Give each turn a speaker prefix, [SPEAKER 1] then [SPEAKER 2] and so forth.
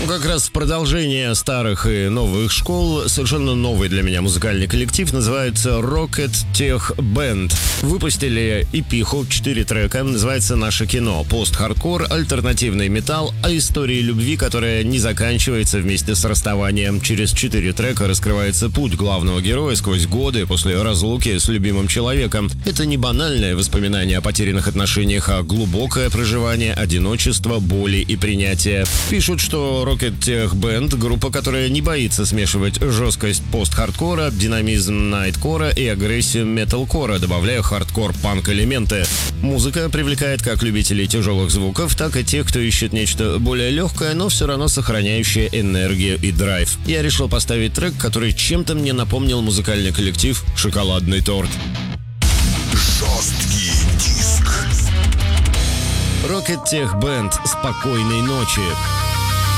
[SPEAKER 1] как раз в продолжение старых и новых школ совершенно новый для меня музыкальный коллектив называется Rocket Tech Band. Выпустили EP-ху, 4 трека, называется «Наше кино». Пост-хардкор, альтернативный металл о истории любви, которая не заканчивается вместе с расставанием. Через 4 трека раскрывается путь главного героя сквозь годы после разлуки с любимым человеком. Это не банальное воспоминание о потерянных отношениях, а глубокое проживание одиночества, боли и принятия. Пишут, что Rocket Tech Band — группа, которая не боится смешивать жесткость пост-хардкора, динамизм найткора и агрессию металкора, добавляя хардкор-панк-элементы. Музыка привлекает как любителей тяжелых звуков, так и тех, кто ищет нечто более легкое, но все равно сохраняющее энергию и драйв. Я решил поставить трек, который чем-то мне напомнил музыкальный коллектив «Шоколадный торт».
[SPEAKER 2] Жесткий диск.
[SPEAKER 1] Rocket Tech Band. Спокойной ночи.